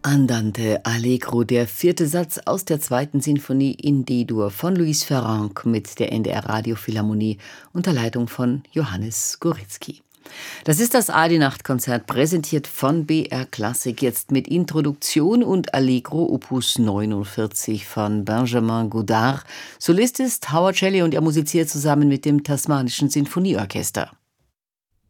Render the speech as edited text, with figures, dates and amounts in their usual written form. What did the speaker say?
Andante Allegro, der vierte Satz aus der zweiten Sinfonie in D-Dur von Luis Ferrand mit der NDR Radiophilharmonie unter Leitung von Johannes Goritzky. Das ist das Adi-Nacht-Konzert, präsentiert von BR Klassik, jetzt mit Introduktion und Allegro Opus 49 von Benjamin Godard. Solist ist Howard Shelley und er musiziert zusammen mit dem Tasmanischen Sinfonieorchester.